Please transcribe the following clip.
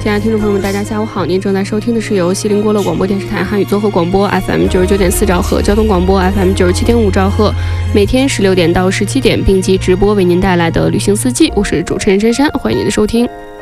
亲爱的听众朋友们，大家下午好！您正在收听的是由西林郭勒广播电视台汉语综合广播 FM 99.4兆赫、交通广播 FM 97.5兆赫，每天16点到17点并机直播为您带来的旅行四季。我是主持人珊珊，欢迎您的收听。